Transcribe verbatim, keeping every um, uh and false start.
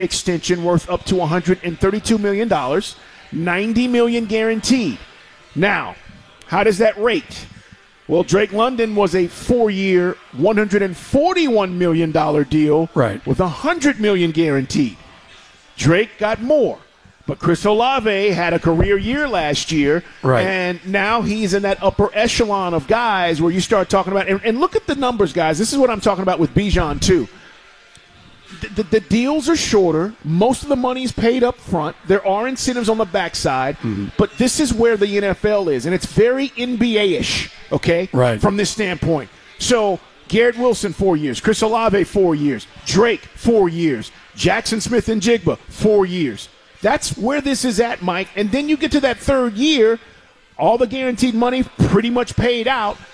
extension worth up to one hundred thirty-two million dollars, ninety million dollars guaranteed. Now, how does that rate? Well, Drake London was a four-year, one hundred forty-one million dollars deal right. with one hundred million dollars guaranteed. Drake got more. But Chris Olave had a career year last year, right. and now he's in that upper echelon of guys where you start talking about and, – and look at the numbers, guys. This is what I'm talking about with Bijan, too. The, the, the deals are shorter. Most of the money's paid up front. There are incentives on the backside, mm-hmm. but this is where the N F L is, and it's very N B A-ish, okay, right. from this standpoint. So Garrett Wilson, four years. Chris Olave, four years. Drake, four years. Jackson Smith and Jigba, four years. That's where this is at, Mike. And then you get to that third year, all the guaranteed money pretty much paid out.